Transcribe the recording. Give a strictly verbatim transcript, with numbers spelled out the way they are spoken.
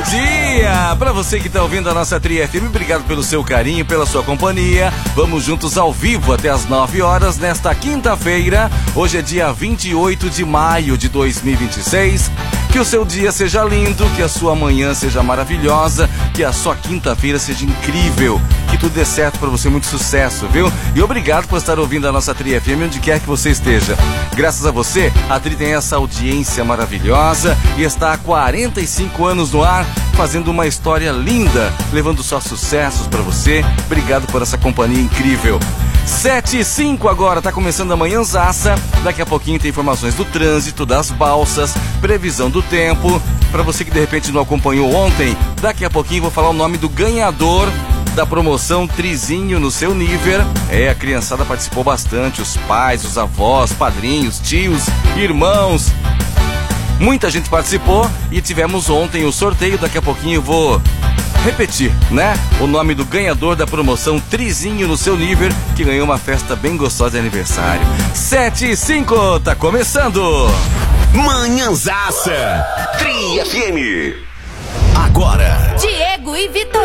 dia! Pra você que tá ouvindo a nossa Tri F M, obrigado pelo seu carinho, pela sua companhia. Vamos juntos ao vivo até as nove horas nesta quinta-feira. Hoje é dia vinte e oito de maio de dois mil e vinte e seis. Que o seu dia seja lindo, que a sua manhã seja maravilhosa, que a sua quinta-feira seja incrível, que tudo dê certo pra você, muito sucesso, viu? E obrigado por estar ouvindo a nossa Tri F M onde quer que você esteja. Graças a você, a Tri tem essa audiência maravilhosa e está há quarenta e cinco anos no ar, fazendo uma história linda, levando só sucessos pra você. Obrigado por essa companhia incrível. sete e cinco agora, tá começando a manhãzaça. Daqui a pouquinho tem informações do trânsito, das balsas, previsão do tempo. Pra você que de repente não acompanhou ontem, daqui a pouquinho vou falar o nome do ganhador da promoção Trizinho no seu nível. É, a criançada participou bastante, os pais, os avós, padrinhos, tios, irmãos. Muita gente participou e tivemos ontem o sorteio. Daqui a pouquinho eu vou repetir, né? O nome do ganhador da promoção Trizinho no seu nível, que ganhou uma festa bem gostosa de aniversário. sete e cinco, tá começando! Manhãzaça Tri F M. Agora Diego e Vitor.